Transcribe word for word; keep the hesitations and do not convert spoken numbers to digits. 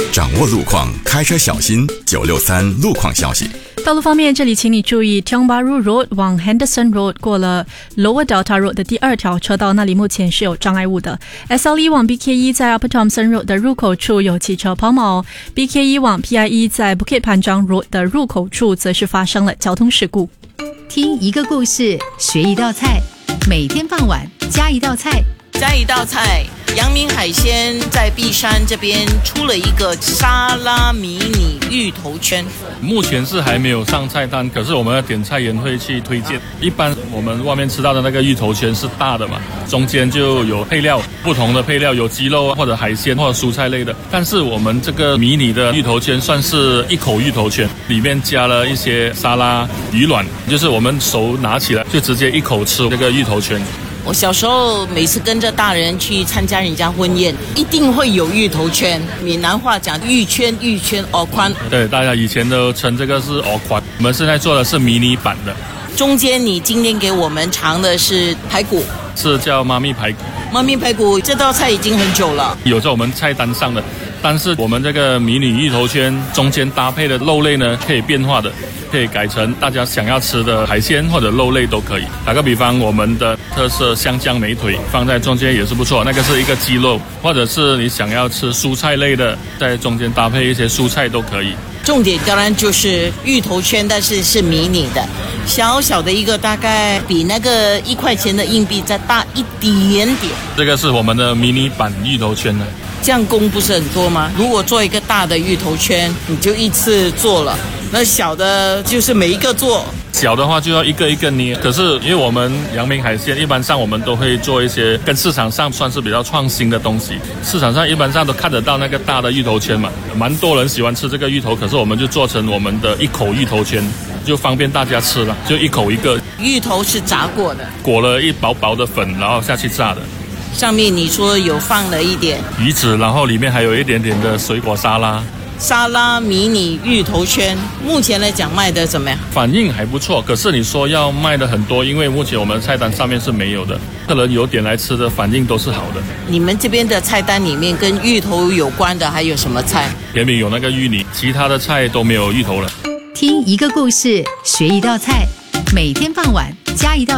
掌握路况，开车小心。九六三路况消息。 道路方面，这里请你注意 Tiong Bahru Road 往 Henderson Road 过了 Lower Delta Road 的第二条车道，那里目前是有障碍物的。S L E 往 B K E 在 Upper Thomson Road 的入口处有汽车抛锚， B K E 往 P I E 在 Bukit Panjang Road 的入口处则是发生了交通事故。 听一个故事，学一道菜，每天傍晚加一道菜， 加一道菜。阳明海鲜在碧山这边出了一个沙拉迷你芋头圈， 目前是还没有上菜单，可是我们的点菜员会去推荐。一般我们外面吃到的那个芋头圈是大的嘛，中间就有配料，不同的配料有鸡肉或者海鲜或者蔬菜类的。但是我们这个迷你的芋头圈算是一口芋头圈，里面加了一些沙拉鱼卵，就是我们手拿起来就直接一口吃这个芋头圈。 我小时候每次跟着大人去参加人家婚宴，一定会有芋头圈。闽南话讲芋圈，芋圈蚵宽。 对，大家以前都称这个是蚵宽，我们现在做的是迷你版的。 中间你今天给我们尝的是排骨， 是叫妈咪排骨。 妈咪排骨这道菜已经很久了， 有在我们菜单上的。但是我们这个迷你芋头圈中间搭配的肉类呢，可以变化的，可以改成大家想要吃的海鲜或者肉类都可以。打个比方，我们的特色香江美腿放在中间也是不错，那个是一个鸡肉，或者是你想要吃蔬菜类的，在中间搭配一些蔬菜都可以。 重点当然就是芋头圈，但是是迷你的，小小的一个，大概比那个一块钱的硬币再大一点点。 这个是我们的迷你版芋头圈呢。 这样工不是很多吗？如果做一个大的芋头圈，你就一次做了，那小的就是每一个做。 小的话就要一个一个捏，可是因为我们阳明海鲜一般上我们都会做一些跟市场上算是比较创新的东西，市场上一般上都看得到那个大的芋头圈嘛，蛮多人喜欢吃这个芋头，可是我们就做成我们的一口芋头圈，就方便大家吃了，就一口一个。 芋头是炸过的， 裹了一薄薄的粉，然后下去炸的。 上面你说有放了一点鱼子，然后里面还有一点点的水果沙拉。 沙拉迷你芋头圈，目前来讲卖的怎么样？ 反应还不错，可是你说要卖的很多，因为目前我们的菜单上面是没有的，客人有点来吃的反应都是好的。 你们这边的菜单里面跟芋头有关的还有什么菜？ 甜品有那个芋泥，其他的菜都没有芋头了。 听一个故事，学一道菜，每天傍晚加一道